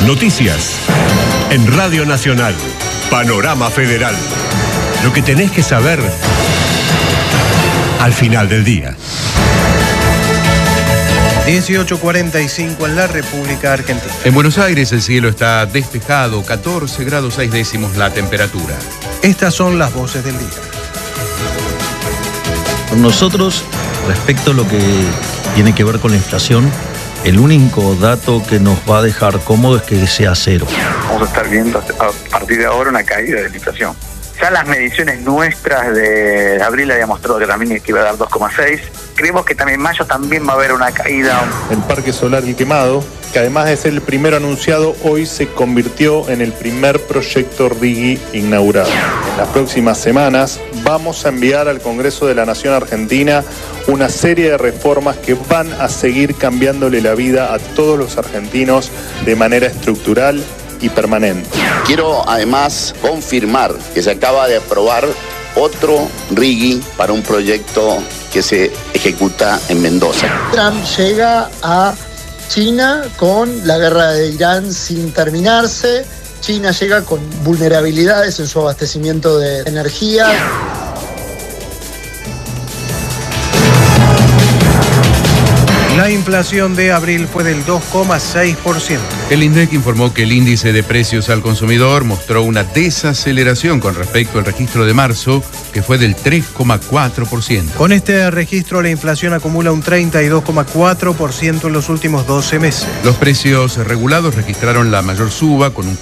Noticias en Radio Nacional. Panorama Federal. Lo que tenés que saber al final del día. 18:45 en la República Argentina. En Buenos Aires el cielo está despejado, 14 grados 6 décimos la temperatura. Estas son las voces del día. Nosotros, respecto a lo que tiene que ver con la inflación, el único dato que nos va a dejar cómodo es que sea cero. Vamos a estar viendo a partir de ahora una caída de la inflación. Ya las mediciones nuestras de abril había mostrado que también iba a dar 2,6. Creemos que también en mayo también va a haber una caída. El Parque Solar El Quemado, que además de ser el primero anunciado, hoy se convirtió en el primer proyecto RIGI inaugurado. En las próximas semanas vamos a enviar al Congreso de la Nación Argentina una serie de reformas que van a seguir cambiándole la vida a todos los argentinos de manera estructural y permanente. Quiero además confirmar que se acaba de aprobar otro RIGI para un proyecto que se ejecuta en Mendoza. Trump llega a China con la guerra de Irán sin terminarse. China llega con vulnerabilidades en su abastecimiento de energía. La inflación de abril fue del 2,6%. El INDEC informó que el índice de precios al consumidor mostró una desaceleración con respecto al registro de marzo, que fue del 3,4%. Con este registro, la inflación acumula un 32,4% en los últimos 12 meses. Los precios regulados registraron la mayor suba con un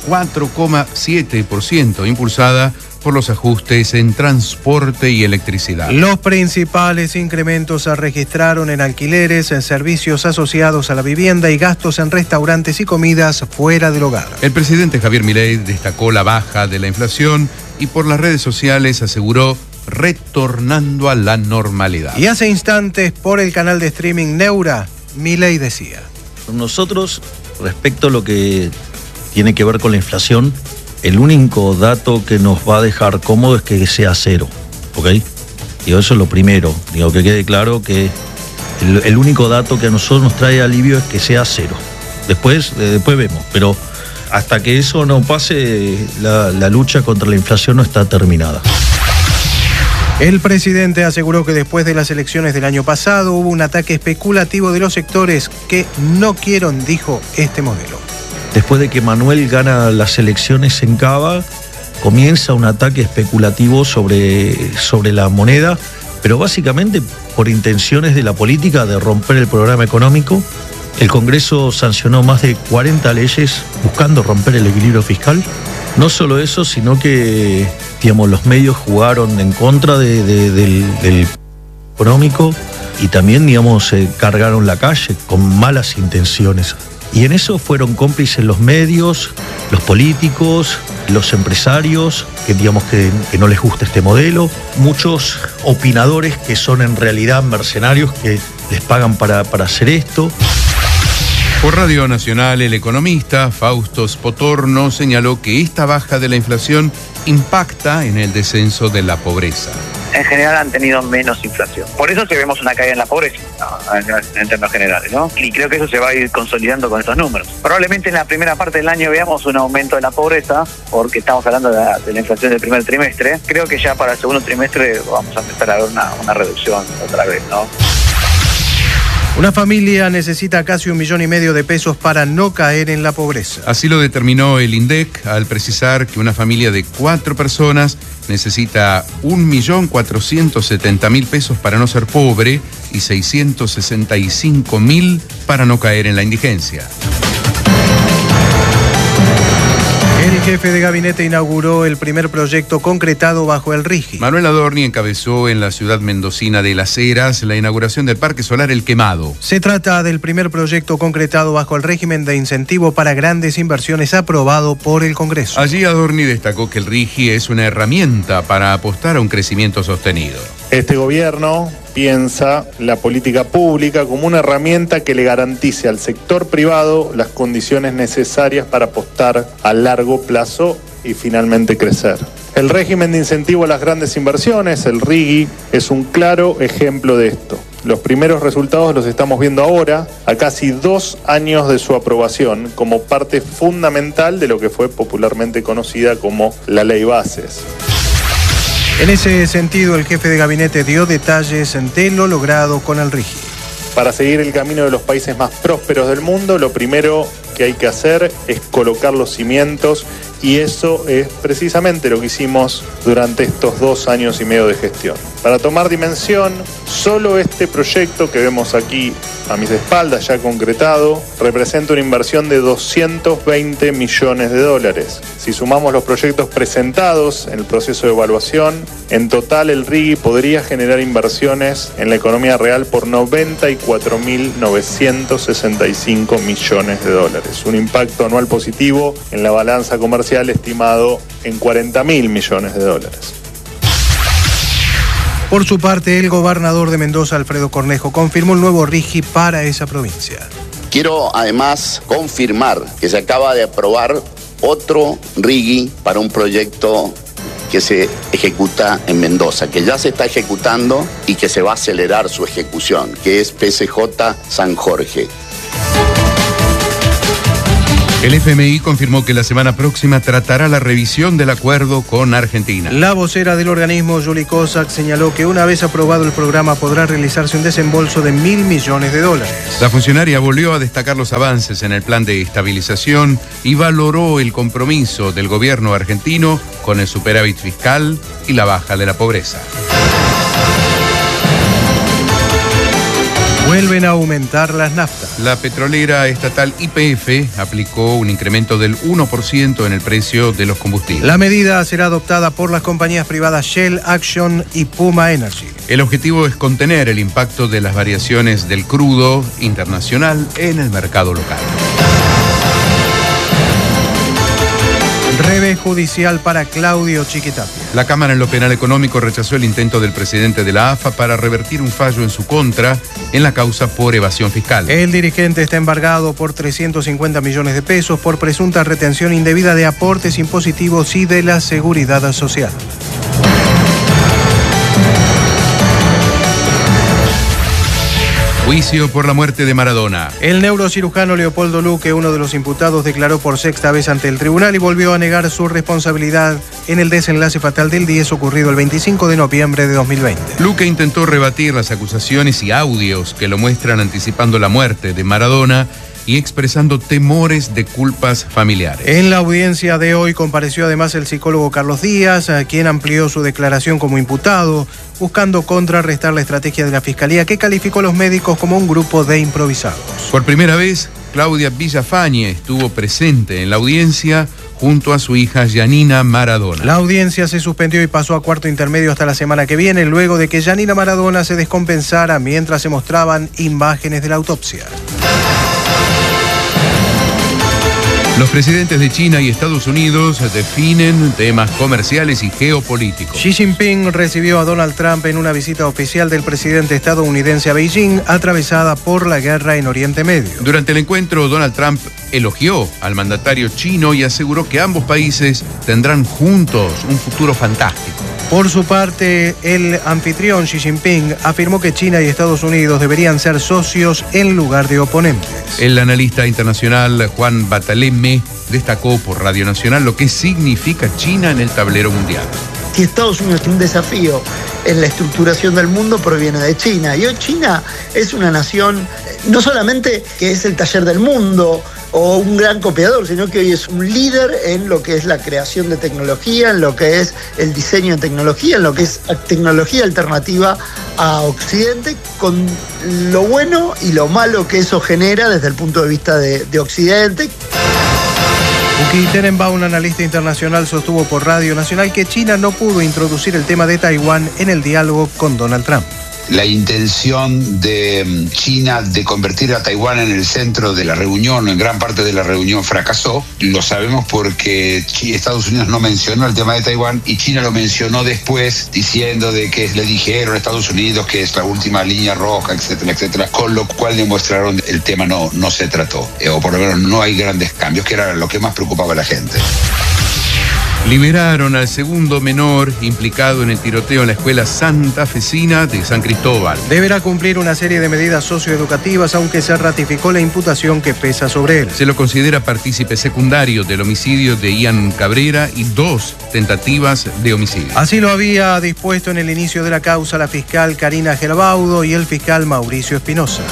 4,7%, impulsada por los ajustes en transporte y electricidad. Los principales incrementos se registraron en alquileres, en servicios asociados a la vivienda y gastos en restaurantes y comidas fuera del hogar. El presidente Javier Milei destacó la baja de la inflación y por las redes sociales aseguró retornando a la normalidad. Y hace instantes por el canal de streaming Neura, Milei decía: Nosotros, respecto a lo que tiene que ver con la inflación, el único dato que nos va a dejar cómodo es que sea cero, ¿ok? Digo, eso es lo primero. Digo, que quede claro que el único dato que a nosotros nos trae alivio es que sea cero. Después vemos, pero hasta que eso no pase, la lucha contra la inflación no está terminada. El presidente aseguró que después de las elecciones del año pasado hubo un ataque especulativo de los sectores que no quieren, dijo, este modelo. Después de que Manuel gana las elecciones en Cava, comienza un ataque especulativo sobre la moneda, pero básicamente por intenciones de la política de romper el programa económico. El Congreso sancionó más de 40 leyes buscando romper el equilibrio fiscal. No solo eso, sino que, digamos, los medios jugaron en contra del económico y también, digamos, cargaron la calle con malas intenciones. Y en eso fueron cómplices los medios, los políticos, los empresarios, que digamos que no les gusta este modelo, muchos opinadores que son en realidad mercenarios que les pagan para hacer esto. Por Radio Nacional, el economista Fausto Spotorno señaló que esta baja de la inflación impacta en el descenso de la pobreza. En general han tenido menos inflación. Por eso vemos una caída en la pobreza, en términos generales, ¿no? Y creo que eso se va a ir consolidando con estos números. Probablemente en la primera parte del año veamos un aumento de la pobreza, porque estamos hablando de la inflación del primer trimestre. Creo que ya para el segundo trimestre vamos a empezar a ver una reducción otra vez, ¿no? Una familia necesita casi 1,5 millones de pesos para no caer en la pobreza. Así lo determinó el INDEC al precisar que una familia de 4 personas necesita 1.470.000 pesos para no ser pobre y 665.000 para no caer en la indigencia. El jefe de gabinete inauguró el primer proyecto concretado bajo el RIGI. Manuel Adorni encabezó en la ciudad mendocina de Las Heras la inauguración del Parque Solar El Quemado. Se trata del primer proyecto concretado bajo el régimen de incentivo para grandes inversiones aprobado por el Congreso. Allí Adorni destacó que el RIGI es una herramienta para apostar a un crecimiento sostenido. Este gobierno piensa la política pública como una herramienta que le garantice al sector privado las condiciones necesarias para apostar a largo plazo y finalmente crecer. El régimen de incentivo a las grandes inversiones, el RIGI, es un claro ejemplo de esto. Los primeros resultados los estamos viendo ahora, a casi 2 años de su aprobación, como parte fundamental de lo que fue popularmente conocida como la Ley Bases. En ese sentido, el jefe de gabinete dio detalles de lo logrado con el RIGI. Para seguir el camino de los países más prósperos del mundo, lo primero que hay que hacer es colocar los cimientos, y eso es precisamente lo que hicimos durante estos 2 años y medio de gestión. Para tomar dimensión, solo este proyecto que vemos aquí a mis espaldas, ya concretado, representa una inversión de 220 millones de dólares. Si sumamos los proyectos presentados en el proceso de evaluación, en total el RIGI podría generar inversiones en la economía real por 94.965 millones de dólares. Un impacto anual positivo en la balanza comercial estimado en 40.000 millones de dólares. Por su parte, el gobernador de Mendoza, Alfredo Cornejo, confirmó el nuevo RIGI para esa provincia. Quiero además confirmar que se acaba de aprobar otro RIGI para un proyecto que se ejecuta en Mendoza, que ya se está ejecutando y que se va a acelerar su ejecución, que es PSJ San Jorge. El FMI confirmó que la semana próxima tratará la revisión del acuerdo con Argentina. La vocera del organismo, Julie Kozak, señaló que una vez aprobado el programa podrá realizarse un desembolso de $1.000 millones. La funcionaria volvió a destacar los avances en el plan de estabilización y valoró el compromiso del gobierno argentino con el superávit fiscal y la baja de la pobreza. Vuelven a aumentar las naftas. La petrolera estatal YPF aplicó un incremento del 1% en el precio de los combustibles. La medida será adoptada por las compañías privadas Shell, Action y Puma Energy. El objetivo es contener el impacto de las variaciones del crudo internacional en el mercado local. Revés judicial para Claudio Chiquitapia. La Cámara en lo Penal Económico rechazó el intento del presidente de la AFA para revertir un fallo en su contra en la causa por evasión fiscal. El dirigente está embargado por 350 millones de pesos por presunta retención indebida de aportes impositivos y de la seguridad social. Juicio por la muerte de Maradona. El neurocirujano Leopoldo Luque, uno de los imputados, declaró por 6ª vez ante el tribunal y volvió a negar su responsabilidad en el desenlace fatal del 10 ocurrido el 25 de noviembre de 2020. Luque intentó rebatir las acusaciones y audios que lo muestran anticipando la muerte de Maradona y expresando temores de culpas familiares. En la audiencia de hoy compareció además el psicólogo Carlos Díaz, quien amplió su declaración como imputado, buscando contrarrestar la estrategia de la Fiscalía, que calificó a los médicos como un grupo de improvisados. Por primera vez, Claudia Villafañe estuvo presente en la audiencia junto a su hija Yanina Maradona. La audiencia se suspendió y pasó a cuarto intermedio hasta la semana que viene, luego de que Yanina Maradona se descompensara mientras se mostraban imágenes de la autopsia. Los presidentes de China y Estados Unidos definen temas comerciales y geopolíticos. Xi Jinping recibió a Donald Trump en una visita oficial del presidente estadounidense a Beijing, atravesada por la guerra en Oriente Medio. Durante el encuentro, Donald Trump elogió al mandatario chino y aseguró que ambos países tendrán juntos un futuro fantástico. Por su parte, el anfitrión Xi Jinping afirmó que China y Estados Unidos deberían ser socios en lugar de oponentes. El analista internacional Juan Bataleme destacó por Radio Nacional lo que significa China en el tablero mundial. Si Estados Unidos tiene un desafío en la estructuración del mundo, proviene de China. Y hoy China es una nación, no solamente que es el taller del mundo o un gran copiador, sino que hoy es un líder en lo que es la creación de tecnología, en lo que es el diseño de tecnología, en lo que es tecnología alternativa a Occidente, con lo bueno y lo malo que eso genera desde el punto de vista de Occidente. Uki Tenenbaum, un analista internacional, sostuvo por Radio Nacional que China no pudo introducir el tema de Taiwán en el diálogo con Donald Trump. La intención de China de convertir a Taiwán en el centro de la reunión, en gran parte de la reunión, fracasó. Lo sabemos porque Estados Unidos no mencionó el tema de Taiwán y China lo mencionó después, diciendo de que le dijeron a Estados Unidos que es la última línea roja, etcétera, etcétera, con lo cual demostraron el tema no se trató, o por lo menos no hay grandes cambios, que era lo que más preocupaba a la gente. Liberaron al segundo menor implicado en el tiroteo en la escuela santafesina de San Cristóbal. Deberá cumplir una serie de medidas socioeducativas, aunque se ratificó la imputación que pesa sobre él. Se lo considera partícipe secundario del homicidio de Ian Cabrera y 2 tentativas de homicidio. Así lo había dispuesto en el inicio de la causa la fiscal Karina Gelbaudo y el fiscal Mauricio Espinosa.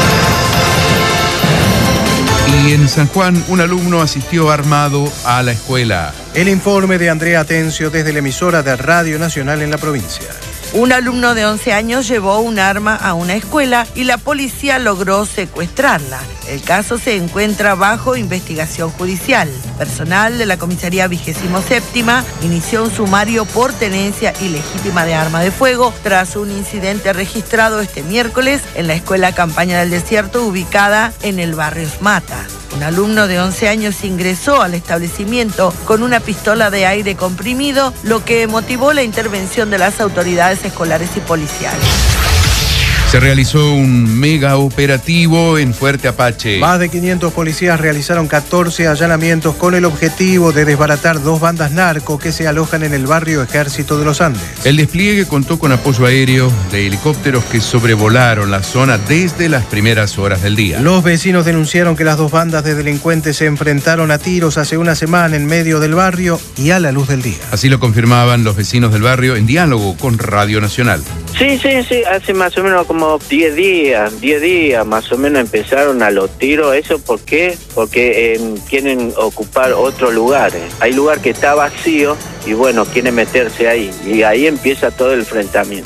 Y en San Juan, un alumno asistió armado a la escuela. El informe de Andrea Atencio desde la emisora de Radio Nacional en la provincia. Un alumno de 11 años llevó un arma a una escuela y la policía logró secuestrarla. El caso se encuentra bajo investigación judicial. Personal de la comisaría 27ª inició un sumario por tenencia ilegítima de arma de fuego tras un incidente registrado este miércoles en la escuela Campaña del Desierto ubicada en el barrio Mata. Un alumno de 11 años ingresó al establecimiento con una pistola de aire comprimido, lo que motivó la intervención de las autoridades escolares y policiales. Se realizó un mega operativo en Fuerte Apache. Más de 500 policías realizaron 14 allanamientos con el objetivo de desbaratar 2 bandas narco que se alojan en el barrio Ejército de los Andes. El despliegue contó con apoyo aéreo de helicópteros que sobrevolaron la zona desde las primeras horas del día. Los vecinos denunciaron que las 2 bandas de delincuentes se enfrentaron a tiros hace una semana en medio del barrio y a la luz del día. Así lo confirmaban los vecinos del barrio en diálogo con Radio Nacional. Sí, hace más o menos como 10 días más o menos empezaron a los tiros. ¿Eso por qué? Porque quieren ocupar otros lugares. Hay lugar que está vacío y bueno, quieren meterse ahí. Y ahí empieza todo el enfrentamiento.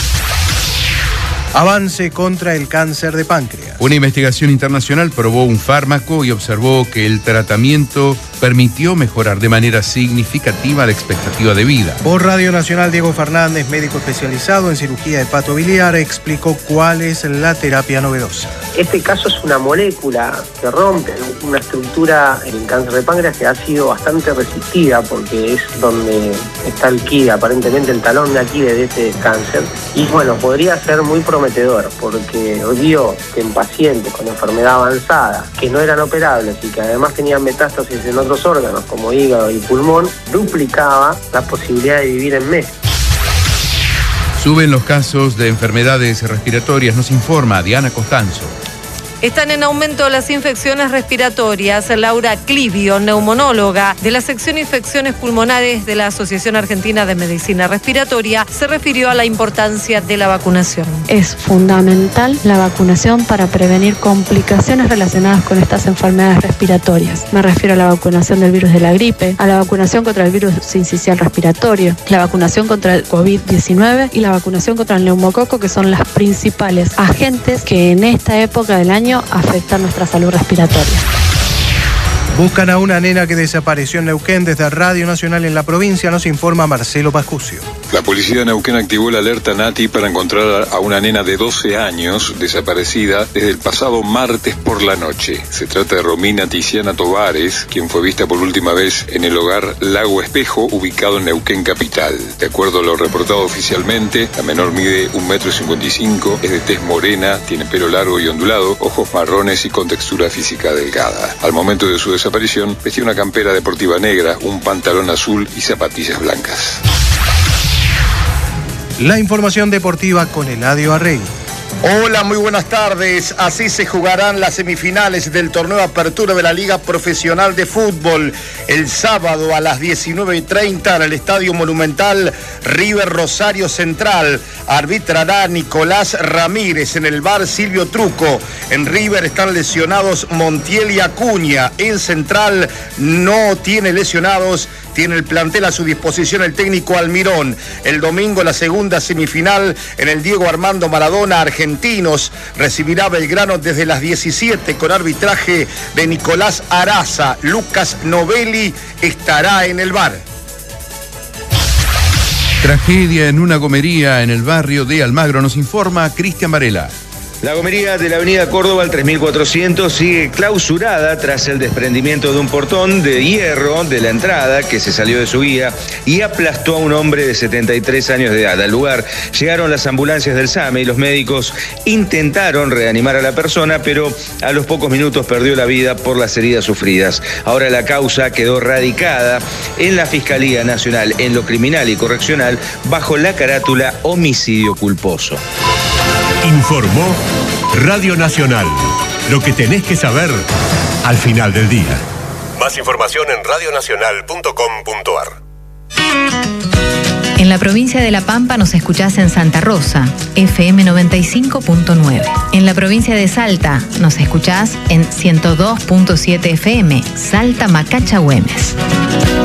Avance contra el cáncer de páncreas. Una investigación internacional probó un fármaco y observó que el tratamiento permitió mejorar de manera significativa la expectativa de vida. Por Radio Nacional, Diego Fernández, médico especializado en cirugía hepatobiliar, explicó cuál es la terapia novedosa. Este caso es una molécula que rompe una estructura en el cáncer de páncreas que ha sido bastante resistida porque es donde está el quid, aparentemente el talón de Aquiles de este cáncer. Y bueno, podría ser muy prometedor porque vio que en pacientes con enfermedad avanzada que no eran operables y que además tenían metástasis en otros órganos como hígado y pulmón, duplicaba la posibilidad de vivir en meses. Suben los casos de enfermedades respiratorias, nos informa Diana Costanzo. Están en aumento las infecciones respiratorias. Laura Clivio, neumonóloga de la sección Infecciones Pulmonares de la Asociación Argentina de Medicina Respiratoria, se refirió a la importancia de la vacunación. Es fundamental la vacunación para prevenir complicaciones relacionadas con estas enfermedades respiratorias. Me refiero a la vacunación del virus de la gripe, a la vacunación contra el virus sincicial respiratorio, la vacunación contra el COVID-19 y la vacunación contra el neumococo, que son las principales agentes que en esta época del año afectan nuestra salud respiratoria. Buscan a una nena que desapareció en Neuquén. Desde Radio Nacional en la provincia nos informa Marcelo Pascucio. La policía de Neuquén activó la alerta Nati para encontrar a una nena de 12 años desaparecida desde el pasado martes por la noche. Se trata de Romina Tiziana Tovares, quien fue vista por última vez en el hogar Lago Espejo, ubicado en Neuquén capital. De acuerdo a lo reportado oficialmente, la menor mide 1,55 m, es de tez morena, tiene pelo largo y ondulado, ojos marrones y con textura física delgada. Al momento de su desaparición, vestía una campera deportiva negra, un pantalón azul y zapatillas blancas. La información deportiva con Eladio Arregui. Hola, muy buenas tardes. Así se jugarán las semifinales del torneo de apertura de la Liga Profesional de Fútbol. El sábado a las 19:30 en el Estadio Monumental, River Rosario Central. Arbitrará Nicolás Ramírez. En el VAR, Silvio Truco. En River están lesionados Montiel y Acuña. En Central no tiene lesionados. Tiene el plantel a su disposición el técnico Almirón. El domingo la segunda semifinal en el Diego Armando Maradona. Argentinos recibirá Belgrano desde las 17 con arbitraje de Nicolás Araza. Lucas Novelli estará en el VAR. Tragedia en una gomería en el barrio de Almagro, nos informa Cristian Varela. La gomería de la avenida Córdoba al 3400 sigue clausurada tras el desprendimiento de un portón de hierro de la entrada que se salió de su guía y aplastó a un hombre de 73 años de edad. Al lugar llegaron las ambulancias del SAME y los médicos intentaron reanimar a la persona, pero a los pocos minutos perdió la vida por las heridas sufridas. Ahora la causa quedó radicada en la Fiscalía Nacional en lo criminal y correccional bajo la carátula homicidio culposo. Informó Radio Nacional. Lo que tenés que saber al final del día. Más información en radionacional.com.ar. En la provincia de La Pampa nos escuchás en Santa Rosa, FM 95.9. En la provincia de Salta nos escuchás en 102.7 FM, Salta Macacha Güemes.